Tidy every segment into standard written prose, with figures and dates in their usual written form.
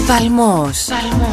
Παλμός.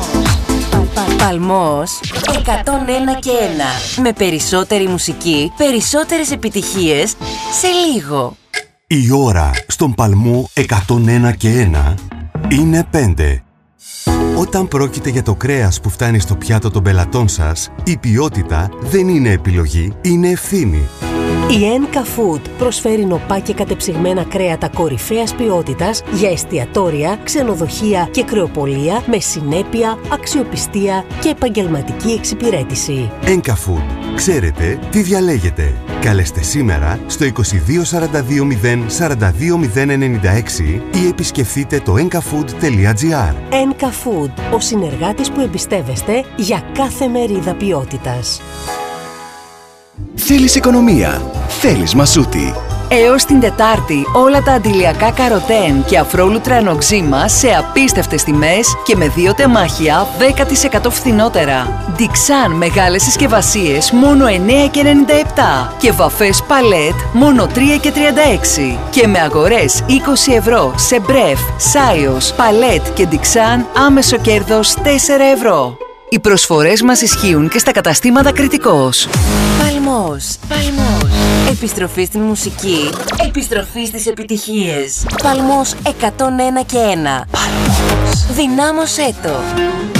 Παλμός 101 και 1. Με περισσότερη μουσική, περισσότερες επιτυχίες σε λίγο. Η ώρα στον Παλμό 101 και 1 είναι 5. Όταν πρόκειται για το κρέας που φτάνει στο πιάτο των πελατών σας, η ποιότητα δεν είναι επιλογή, είναι ευθύνη. Η Enka Food προσφέρει νοπά και κατεψυγμένα κρέατα κορυφαίας ποιότητας για εστιατόρια, ξενοδοχεία και κρεοπολία με συνέπεια, αξιοπιστία και επαγγελματική εξυπηρέτηση. Enka Food. Ξέρετε τι διαλέγετε. Καλέστε σήμερα στο 2242 042 096 ή επισκεφτείτε το enkafood.gr. Enka Food, ο συνεργάτης που εμπιστεύεστε για κάθε μερίδα ποιότητας. Θέλεις οικονομία, θέλεις Μασούτη. Έως την Τετάρτη όλα τα αντιλιακά καροτέν και αφρόλουτρα ανοξύμα σε απίστευτες τιμές και με 2 τεμάχια 10% φθηνότερα. Ντιξάν μεγάλες συσκευασίες μόνο 9,97 και βαφές παλέτ μόνο 3,36 και με αγορές 20 ευρώ σε μπρεφ, σάιος, παλέτ και ντιξάν άμεσο κέρδος 4 ευρώ. Οι προσφορές μας ισχύουν και στα καταστήματα Κρητικός. Παλμός. Επιστροφή στην μουσική. Επιστροφή στις επιτυχίες. Παλμός 101 και 1. Παλμός. Δυνάμωσέ το.